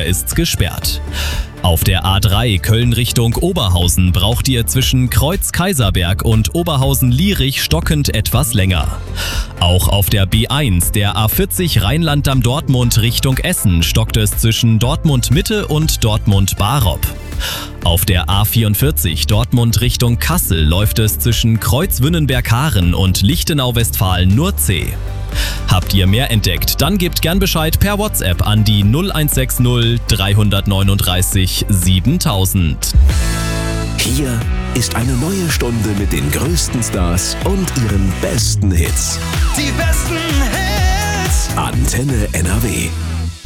ist's gesperrt. Auf der A3 Köln Richtung Oberhausen braucht ihr zwischen Kreuz-Kaiserberg und Oberhausen-Lierich stockend etwas länger. Auch auf der B1 der A40 Rheinland-Damm-Dortmund Richtung Essen stockt es zwischen Dortmund-Mitte und Dortmund-Barop. Auf der A44 Dortmund Richtung Kassel läuft es zwischen Kreuz-Wünnenberg-Haaren und Lichtenau-Westfalen nur zäh. Habt ihr mehr entdeckt, dann gebt gern Bescheid per WhatsApp an die 0160 339 7000. Hier ist eine neue Stunde mit den größten Stars und ihren besten Hits. Die besten Hits. Antenne NRW.